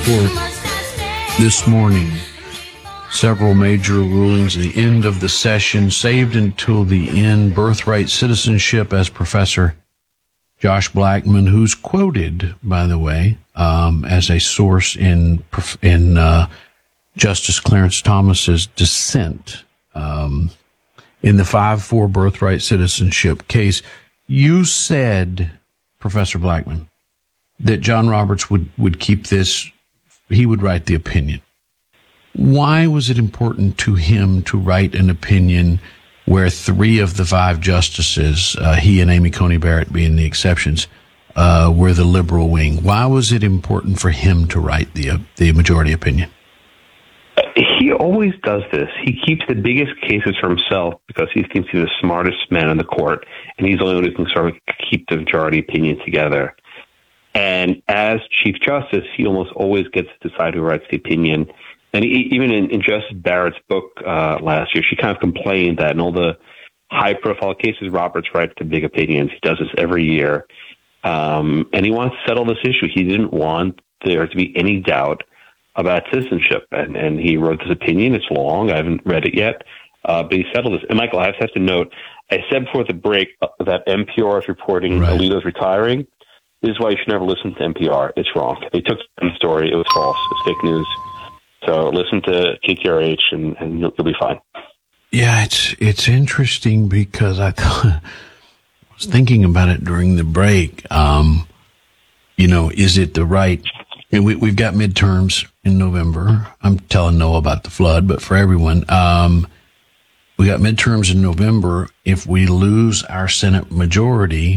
Court this morning. Several major rulings at the end of the session, saved until the end. Birthright citizenship, as Professor Josh Blackman, who's quoted, by the way, as a source in Justice Clarence Thomas's dissent in the 5-4 birthright citizenship case. You said, Professor Blackman, that John Roberts would keep this, he would write the opinion. Why was it important to him to write an opinion where 3 of the 5 justices, he and Amy Coney Barrett being the exceptions, were the liberal wing? Why was it important for him to write the majority opinion? He always does this. He keeps the biggest cases for himself because he thinks he's the smartest man in the court, and he's the only one who can sort of keep the majority opinion together. And as Chief Justice, he almost always gets to decide who writes the opinion. And even in Justice Barrett's book last year, she kind of complained that in all the high-profile cases, Roberts writes the big opinions. He does this every year. And he wants to settle this issue. He didn't want there to be any doubt about citizenship. And he wrote this opinion. It's long. I haven't read it yet. But he settled this. And, Michael, I have to note, I said before the break that NPR is reporting Alito's retiring. This is why you should never listen to NPR. It's wrong. They took the story. It was false. It's fake news. So listen to KTRH and you'll be fine. Yeah, it's interesting because I was thinking about it during the break. Is it the right? And we've got midterms in November. I'm telling Noah about the flood, but for everyone, we got midterms in November. If we lose our Senate majority,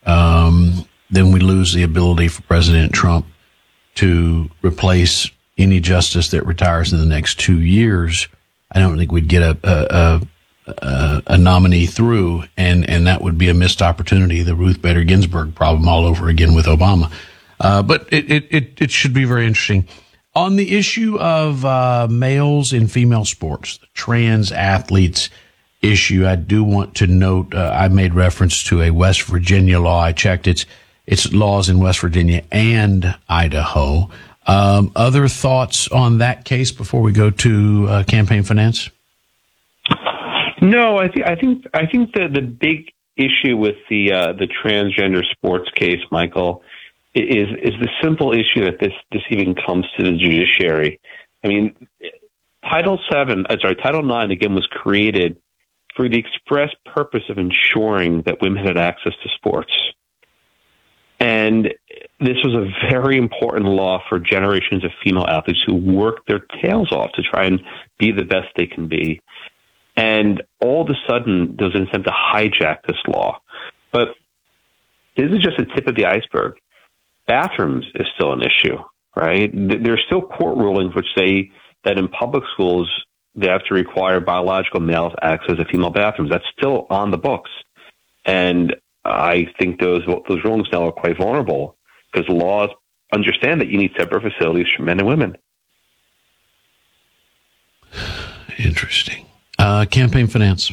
then we lose the ability for President Trump to replace any justice that retires in the next 2 years. I don't think we'd get a nominee through, and that would be a missed opportunity. The Ruth Bader Ginsburg problem all over again with Obama. But it should be very interesting. On the issue of males in female sports, the trans athletes issue, I do want to note, I made reference to a West Virginia law. I checked its laws in West Virginia and Idaho. Other thoughts on that case before we go to campaign finance? No, I think that the big issue with the transgender sports case, Michael, is the simple issue that this even comes to the judiciary. I mean, Title IX again was created for the express purpose of ensuring that women had access to sports. And this was a very important law for generations of female athletes who worked their tails off to try and be the best they can be. And all of a sudden, there's an intent to hijack this law. But this is just the tip of the iceberg. Bathrooms is still an issue, right? There's still court rulings which say that in public schools, they have to require biological males access to female bathrooms. That's still on the books. And I think those rulings now are quite vulnerable because laws understand that you need separate facilities for men and women. Interesting. Campaign finance.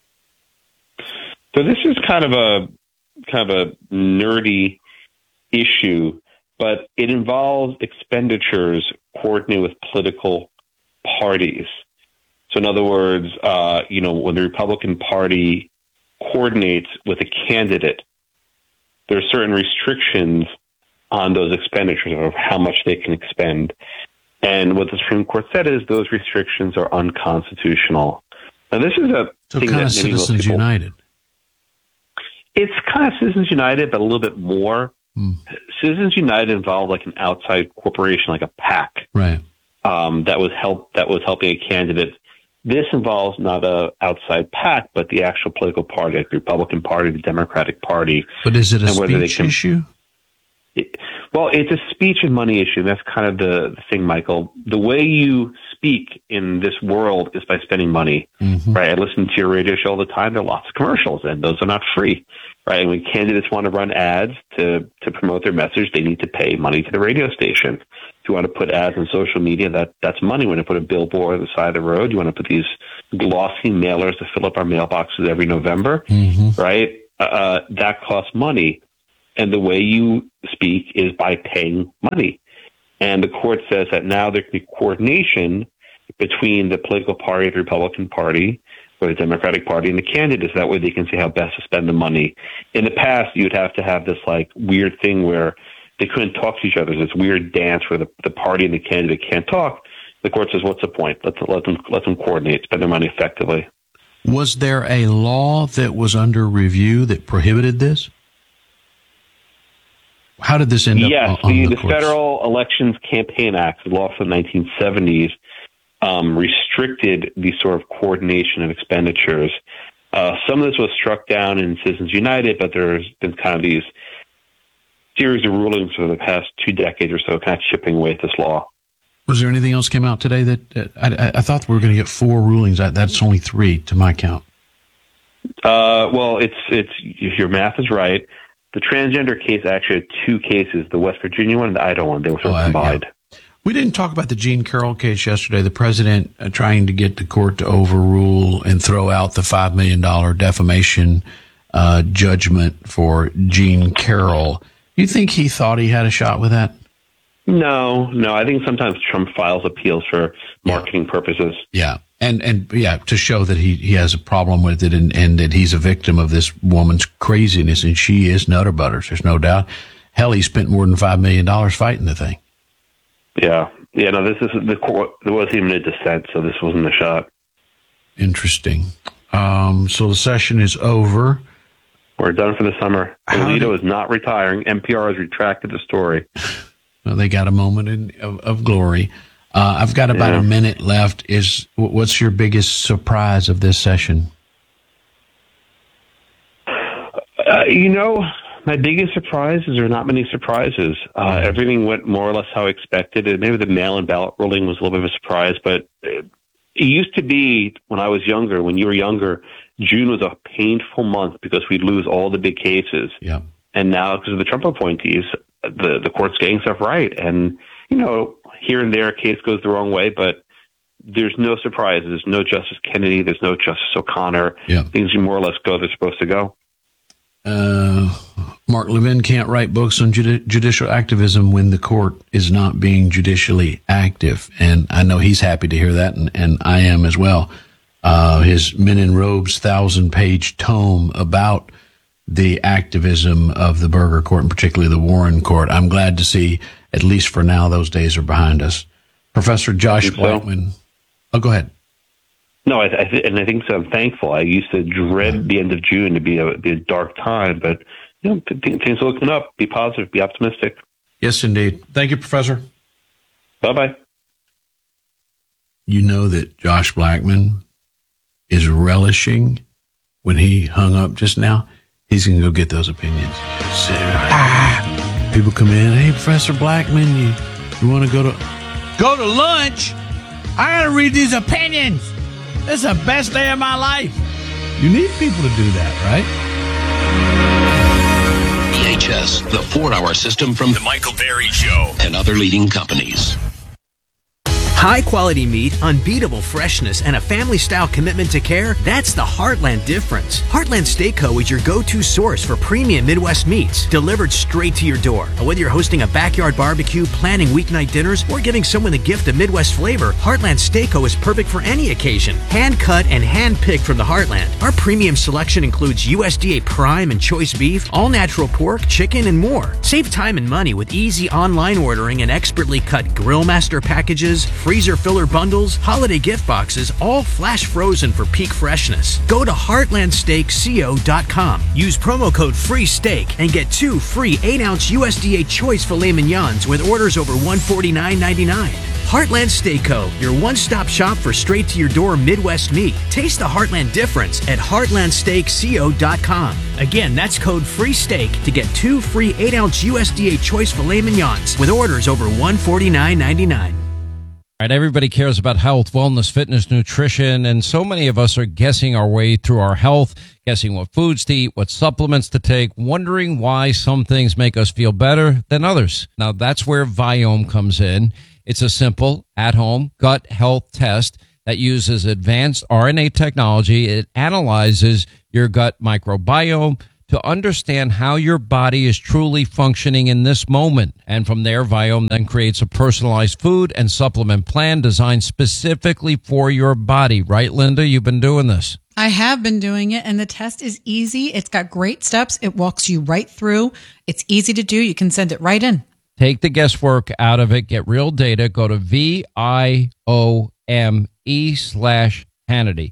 So this is kind of a nerdy issue, but it involves expenditures coordinated with political parties. So in other words, when the Republican Party coordinates with a candidate, there are certain restrictions on those expenditures of how much they can expend. And what the Supreme Court said is those restrictions are unconstitutional. Now, this is a thing kind that of Citizens United. It's kind of Citizens United, but a little bit more. Citizens United involved like an outside corporation, like a PAC, right? That was helping a candidate. This involves not a outside PAC, but the actual political party, like the Republican Party, the Democratic Party. But is it a speech issue? Well, it's a speech and money issue. That's kind of the thing, Michael. The way you speak in this world is by spending money, right? I listen to your radio show all the time. There are lots of commercials, and those are not free, right? And when candidates want to run ads to promote their message, they need to pay money to the radio station. If you want to put ads on social media, that's money. When you put a billboard on the side of the road, you want to put these glossy mailers to fill up our mailboxes every November, right? That costs money. And the way you speak is by paying money. And the court says that now there can be coordination between the political party, the Republican Party, or the Democratic Party, and the candidates. That way they can see how best to spend the money. In the past, you'd have to have this like weird thing where they couldn't talk to each other. There's this weird dance where the party and the candidate can't talk. The court says, what's the point? Let them coordinate, spend their money effectively. Was there a law that was under review that prohibited this? How did this end up on the the courts? Federal Elections Campaign Act, a law from the 1970s, restricted the sort of coordination of expenditures. Some of this was struck down in Citizens United, but there's been kind of these series of rulings for the past 2 decades or so kind of chipping away at this law. Was there anything else came out today that I thought we were going to get 4 rulings? That's only 3 to my count. Well, it's if your math is right, the transgender case actually had 2 cases, the West Virginia one and the Idaho one. They were sort of combined. Yeah. We didn't talk about the Jean Carroll case yesterday. The president trying to get the court to overrule and throw out the $5 million defamation judgment for Jean Carroll. You think he thought he had a shot with that? No. I think sometimes Trump files appeals for marketing purposes. Yeah. And to show that he has a problem with it and that he's a victim of this woman's craziness, and she is nutter butters. There's no doubt. Hell, he spent more than $5 million fighting the thing. Yeah. No, this is the court. There wasn't even a dissent, so this wasn't a shot. Interesting. So the session is over. We're done for the summer. Alito is not retiring. NPR has retracted the story. Well, they got a moment of glory. I've got about a minute left. What's your biggest surprise of this session? My biggest surprise is there are not many surprises. Everything went more or less how expected. And maybe the mail-in ballot ruling was a little bit of a surprise, but it used to be when I was younger, when you were younger, June was a painful month because we'd lose all the big cases. Yeah. And now, because of the Trump appointees, the court's getting stuff right. And, here and there a case goes the wrong way, but there's no surprises. There's no Justice Kennedy. There's no Justice O'Connor. Yeah. Things more or less go they're supposed to go. Mark Levin can't write books on judicial activism when the court is not being judicially active. And I know he's happy to hear that, and I am as well. His Men in Robes 1,000-page tome about the activism of the Burger Court, and particularly the Warren Court. I'm glad to see, at least for now, those days are behind us. Professor Josh Blackman. Oh, go ahead. No, I think so. I'm thankful. I used to dread the end of June to be a dark time, but things are looking up. Be positive. Be optimistic. Yes, indeed. Thank you, Professor. Bye-bye. You know that Josh Blackman is relishing when he hung up just now. He's going to go get those opinions. People come in. Hey, Professor Blackman, you want to go to lunch? I got to read these opinions. This is the best day of my life. You need people to do that, right? EHS, the 4-hour system from The Michael Berry Show and other leading companies. High-quality meat, unbeatable freshness, and a family-style commitment to care, that's the Heartland difference. Heartland Steak Co. is your go-to source for premium Midwest meats, delivered straight to your door. And whether you're hosting a backyard barbecue, planning weeknight dinners, or giving someone the gift of Midwest flavor, Heartland Steak Co. is perfect for any occasion. Hand-cut and hand-picked from the Heartland. Our premium selection includes USDA prime and choice beef, all-natural pork, chicken, and more. Save time and money with easy online ordering and expertly cut Grill Master packages, freezer filler bundles, holiday gift boxes, all flash frozen for peak freshness. Go to heartlandsteakco.com. Use promo code FREESTEAK and get 2 free 8-ounce USDA choice filet mignons with orders over $149.99. Heartland Steak Co., your one-stop shop for straight-to-your-door Midwest meat. Taste the Heartland difference at heartlandsteakco.com. Again, that's code FREESTEAK to get 2 free 8-ounce USDA choice filet mignons with orders over $149.99. All right, everybody cares about health, wellness, fitness, nutrition, and so many of us are guessing our way through our health, guessing what foods to eat, what supplements to take, wondering why some things make us feel better than others. Now, that's where Viome comes in. It's a simple, at-home gut health test that uses advanced RNA technology. It analyzes your gut microbiome, to understand how your body is truly functioning in this moment. And from there, Viome then creates a personalized food and supplement plan designed specifically for your body. Right, Linda? You've been doing this. I have been doing it, and the test is easy. It's got great steps. It walks you right through. It's easy to do. You can send it right in. Take the guesswork out of it. Get real data. Go to VIOME/Hannity.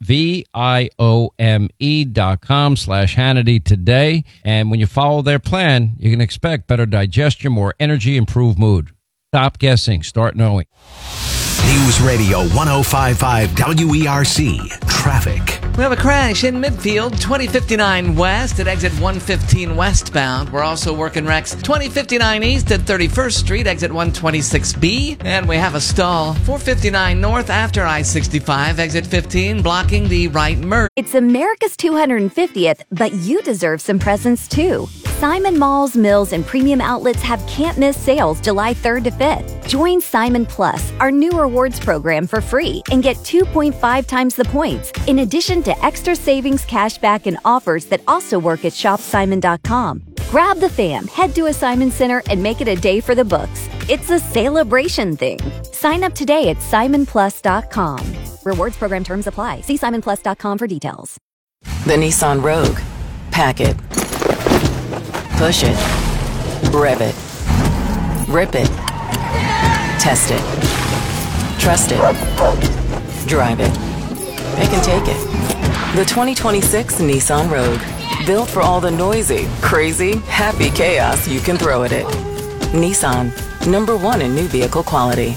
VIOME.com/Hannity today. And when you follow their plan, you can expect better digestion, more energy, improved mood. Stop guessing. Start knowing. News Radio 105.5 WERC. Traffic. We have a crash in midfield, 2059 west at exit 115 westbound. We're also working wrecks 2059 east at 31st Street, exit 126B. And we have a stall, 459 north after I-65, exit 15, blocking the right merge. It's America's 250th, but you deserve some presents too. Simon Malls, Mills, and Premium Outlets have can't-miss sales July 3rd to 5th. Join Simon Plus, our new rewards program, for free and get 2.5 times the points, in addition to extra savings, cashback, and offers that also work at shopsimon.com. Grab the fam, head to a Simon Center, and make it a day for the books. It's a celebration thing. Sign up today at simonplus.com. Rewards program terms apply. See simonplus.com for details. The Nissan Rogue. Pack it. Push it. Rev it. Rip it. Test it. Trust it. Drive it. Pick and take it. The 2026 Nissan Rogue. Built for all the noisy, crazy, happy chaos you can throw at it. Nissan. #1 in new vehicle quality.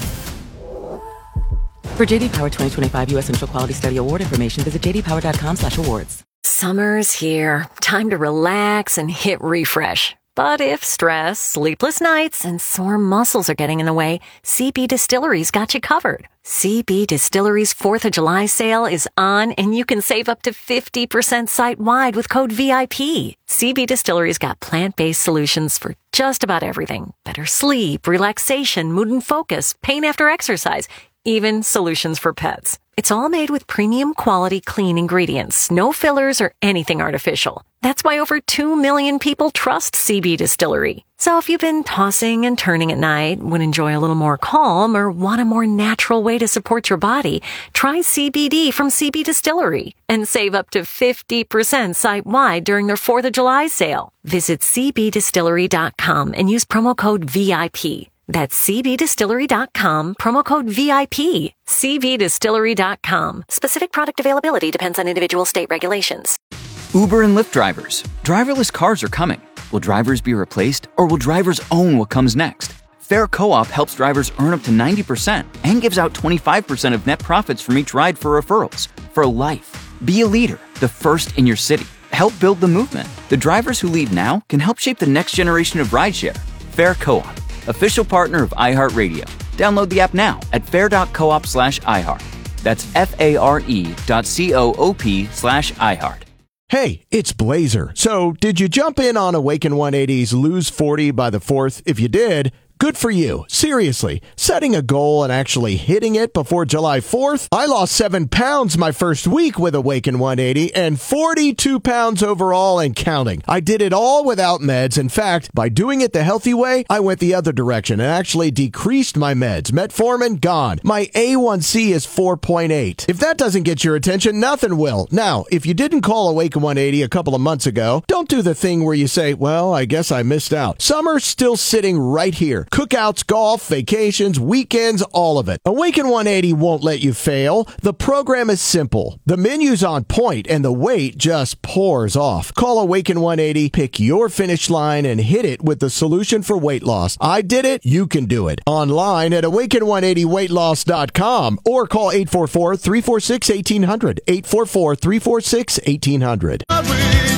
For JD Power 2025 U.S. Initial Quality Study Award information, visit jdpower.com/awards. Summer's here. Time to relax and hit refresh. But if stress, sleepless nights, and sore muscles are getting in the way, CB Distillery's got you covered. CB Distillery's 4th of July sale is on, and you can save up to 50% site-wide with code VIP. CB Distillery's got plant-based solutions for just about everything. Better sleep, relaxation, mood and focus, pain after exercise, even solutions for pets. It's all made with premium quality clean ingredients, no fillers or anything artificial. That's why over 2 million people trust CB Distillery. So if you've been tossing and turning at night, would enjoy a little more calm, or want a more natural way to support your body, try CBD from CB Distillery and save up to 50% site-wide during their 4th of July sale. Visit cbdistillery.com and use promo code VIP. That's cbdistillery.com, promo code VIP. cbdistillery.com. Specific product availability depends on individual state regulations. Uber and Lyft drivers. Driverless cars are coming. Will drivers be replaced, or will drivers own what comes next? Fair Co-op helps drivers earn up to 90% and gives out 25% of net profits from each ride for referrals. For life. Be a leader, the first in your city. Help build the movement. The drivers who lead now can help shape the next generation of rideshare. Fair Co-op. Official partner of iHeartRadio. Download the app now at fair.coop/iHeart. That's FARE.coop/iHeart. Hey, it's Blazer. So, did you jump in on Awaken 180's Lose 40 by the 4th? If you did, good for you. Seriously, setting a goal and actually hitting it before July 4th? I lost 7 pounds my first week with Awaken 180 and 42 pounds overall and counting. I did it all without meds. In fact, by doing it the healthy way, I went the other direction and actually decreased my meds. Metformin, gone. My A1C is 4.8. If that doesn't get your attention, nothing will. Now, if you didn't call Awaken 180 a couple of months ago, don't do the thing where you say, well, I guess I missed out. Summer's still sitting right here. Cookouts, golf, vacations, weekends, all of it. Awaken 180 won't let you fail. The program is simple. The menu's on point, and the weight just pours off. Call Awaken 180, pick your finish line, and hit it with the solution for weight loss. I did it. You can do it. Online at awaken180weightloss.com or call 844-346-1800. 844-346-1800.